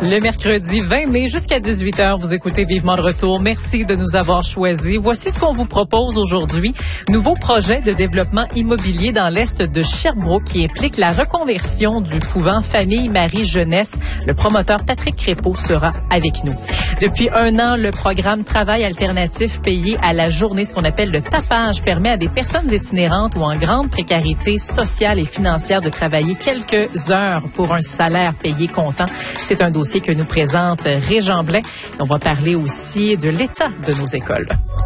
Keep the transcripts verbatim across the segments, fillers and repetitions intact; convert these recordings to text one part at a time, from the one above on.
Le mercredi vingt mai jusqu'à dix-huit heures, vous écoutez Vivement de retour. Merci de nous avoir choisis. Voici ce qu'on vous propose aujourd'hui. Nouveau projet de développement immobilier dans l'est de Sherbrooke qui implique la reconversion du couvent Famille Marie Jeunesse. Le promoteur Patrick Crépeau sera avec nous. Depuis un an, le programme Travail alternatif payé à la journée, ce qu'on appelle le tapage, permet à des personnes itinérantes ou en grande précarité sociale et financière de travailler quelques heures pour un salaire payé comptant. C'est un dossier que nous présente Régent Blais. On va parler aussi de l'état de nos écoles.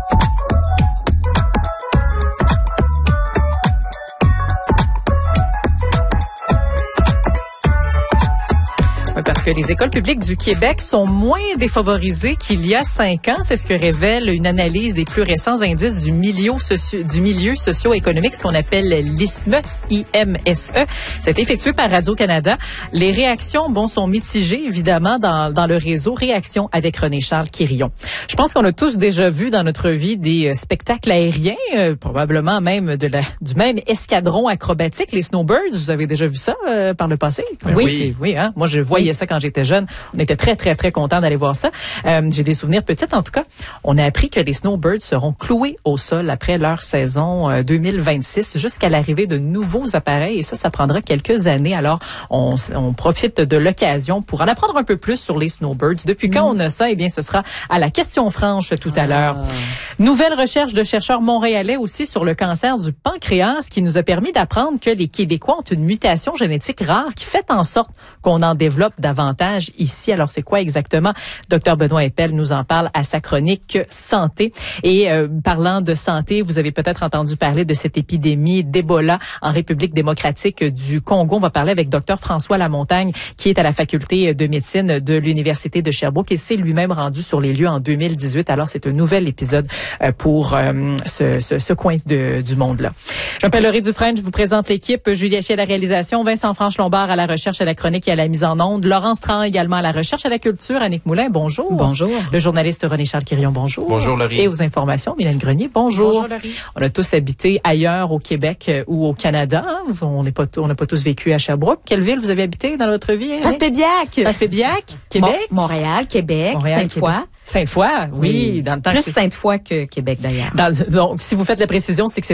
Parce que les écoles publiques du Québec sont moins défavorisées qu'il y a cinq ans. C'est ce que révèle une analyse des plus récents indices du milieu, socio, du milieu socio-économique, ce qu'on appelle l'I S M E, I M S E. Ça a été effectué par Radio-Canada. Les réactions, bon, sont mitigées, évidemment, dans, dans le réseau. Réaction avec René-Charles Quirion. Je pense qu'on a tous déjà vu dans notre vie des euh, spectacles aériens, euh, probablement même de la, du même escadron acrobatique, les Snowbirds. Vous avez déjà vu ça euh, par le passé? Ben oui. Oui, oui hein? Moi, je voyais ça quand j'étais jeune. On était très, très, très contents d'aller voir ça. Euh, j'ai des souvenirs petites, en tout cas. On a appris que les Snowbirds seront cloués au sol après leur saison euh, deux mille vingt-six jusqu'à l'arrivée de nouveaux appareils. Et ça, ça prendra quelques années. Alors, on, on profite de l'occasion pour en apprendre un peu plus sur les Snowbirds. Depuis mmh. quand on a ça? Eh bien, ce sera à la question franche tout à ah. l'heure. Nouvelle recherche de chercheurs montréalais aussi sur le cancer du pancréas qui nous a permis d'apprendre que les Québécois ont une mutation génétique rare qui fait en sorte qu'on en développe davantage ici. Alors, c'est quoi exactement? Docteur Benoît Eppel nous en parle à sa chronique santé. Et euh, parlant de santé, vous avez peut-être entendu parler de cette épidémie d'Ebola en République démocratique du Congo. On va parler avec Docteur François Lamontagne, qui est à la faculté de médecine de l'Université de Sherbrooke et s'est lui-même rendu sur les lieux en deux mille dix-huit. Alors, c'est un nouvel épisode euh, pour euh, ce, ce, ce coin de, du monde-là. Je m'appelle Laurie Dufresne, je vous présente l'équipe. Julie Haché à la réalisation, Vincent Franche-Lombard à la recherche, à la chronique et à la mise en onde. Laurence Tran également à la recherche, à la culture. Annick Moulin, bonjour. Bonjour. Le journaliste René-Charles Quirion, bonjour. Bonjour, Laurie. Et aux informations, Mylène Grenier, bonjour. Bonjour, Laurie. On a tous habité ailleurs au Québec euh, ou au Canada. Hein? On n'est pas, on n'a pas tous vécu à Sherbrooke. Quelle ville vous avez habité dans votre vie? Passepébiac. Passepébiac, Québec. Mon, Montréal, Québec, Montréal, Sainte-Foy. Québec. Sainte-Foy, oui, oui. Dans le temps Plus Sainte-Foy que Québec, d'ailleurs. Dans, donc, si vous faites la précision, c'est que c'est